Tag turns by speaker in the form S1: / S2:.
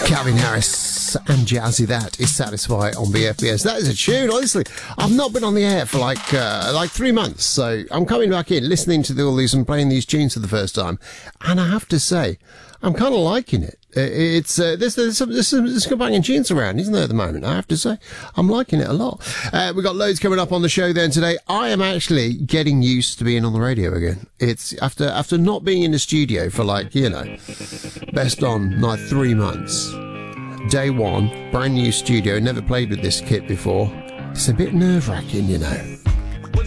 S1: Calvin Harris and Jazzy, that is Satisfy on BFBS. That is a tune, honestly. I've not been on the air for like 3 months, so I'm coming back in, listening to all these and playing these tunes for the first time, and I have to say, I'm kind of liking it. It's there's some companion tunes around, isn't there, at the moment? I have to say, I'm liking it a lot. We've got loads coming up on the show then today. I am actually getting used to being on the radio again. It's after not being in the studio for best on 3 months. Day one, brand new studio, never played with this kit before. It's a bit nerve-wracking,